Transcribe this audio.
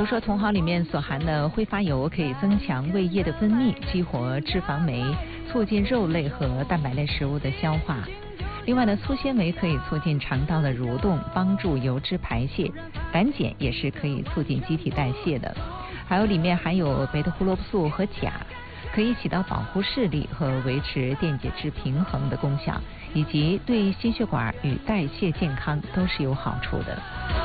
如说茼蒿里面所含的挥发油可以增强胃液的分泌，激活脂肪酶，促进肉类和蛋白类食物的消化。另外呢，粗纤维可以促进肠道的蠕动，帮助油脂排泄。胆碱也是可以促进机体代谢的。还有里面含有贝塔胡萝卜素和钾，可以起到保护视力和维持电解质平衡的功效，以及对心血管与代谢健康都是有好处的。